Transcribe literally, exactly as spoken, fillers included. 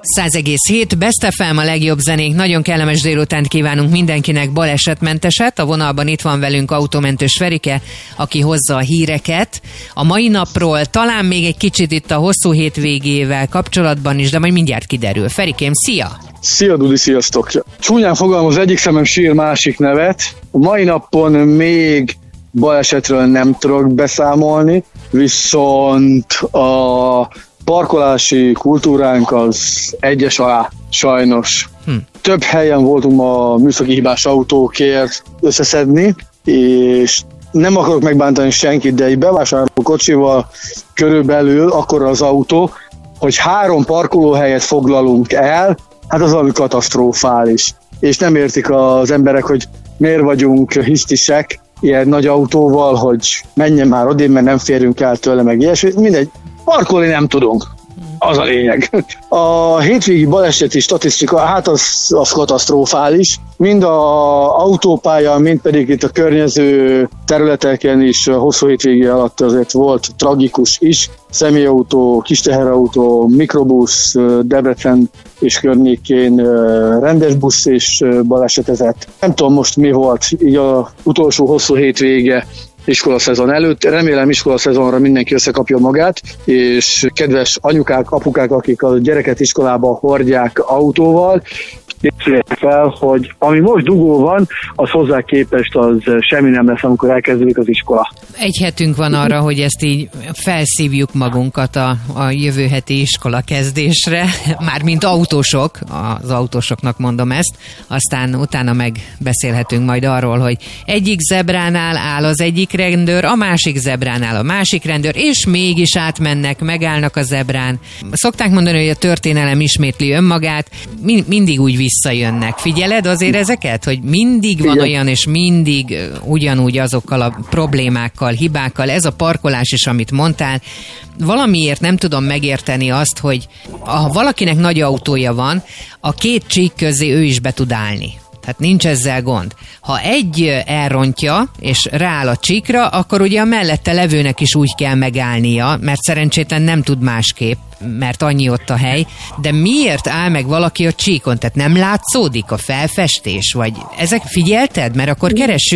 száz egész hét Best ef em, a legjobb zenék. Nagyon kellemes délutánt kívánunk mindenkinek, balesetmenteset. A vonalban itt van velünk autómentős Ferike, aki hozza a híreket a mai napról, talán még egy kicsit itt a hosszú hétvégével kapcsolatban is, de majd mindjárt kiderül. Ferikém, szia! Szia Dudi, sziasztok! Csúnyán fogalmaz, egyik szemem sír, másik nevet. A mai napon még balesetről nem tudok beszámolni, viszont a parkolási kultúránk az egyes alá, sajnos. Hm. Több helyen voltunk ma műszaki hibás autókért összeszedni, és nem akarok megbántani senkit, de egy bevásárló kocsival körülbelül akkor az autó, hogy három parkolóhelyet foglalunk el, hát az valami katasztrofális. És nem értik az emberek, hogy miért vagyunk hisztisek ilyen nagy autóval, hogy menjen már odébb, mert nem férünk el tőle, meg ilyesmi. Mindegy, parkolni nem tudunk. Az a lényeg. A hétvégi baleseti statisztika, hát az, az katasztrofális. Mind az autópálya, mind pedig itt a környező területeken is hosszú hétvégi alatt azért volt tragikus is. Személyautó, kis teherautó, mikrobusz, Debrecen és környékén rendes busz is balesetezett. Nem tudom most mi volt így az utolsó hosszú hétvége iskolaszezon előtt. Remélem iskolaszezonra mindenki összekapja magát, és kedves anyukák, apukák, akik a gyereket iskolába hordják autóval, készüljék fel, hogy ami most dugó van, az hozzá képest az semmi nem lesz, amikor elkezdődik az iskola. Egy hetünk van arra, hogy ezt így felszívjuk magunkat a, a jövő heti iskola kezdésre, mármint autósok, az autósoknak mondom ezt, aztán utána megbeszélhetünk majd arról, hogy egyik zebránál áll az egyik rendőr, a másik zebránál a másik rendőr, és mégis átmennek, megállnak a zebrán. Szokták mondani, hogy a történelem ismétli önmagát, mind, mindig úgy visszajönnek. Figyeled azért ezeket, hogy mindig van olyan, és mindig ugyanúgy azokkal a problémákkal, hibákkal, ez a parkolás is, amit mondtál. Valamiért nem tudom megérteni azt, hogy ha valakinek nagy autója van, a két csík közé ő is be tud állni. Tehát nincs ezzel gond. Ha egy elrontja, és rááll a csíkra, akkor ugye a mellette levőnek is úgy kell megállnia, mert szerencsétlen nem tud másképp, mert annyi ott a hely. De miért áll meg valaki a csíkon? Tehát nem látszódik a felfestés? Vagy ezek figyelted? Mert akkor keressük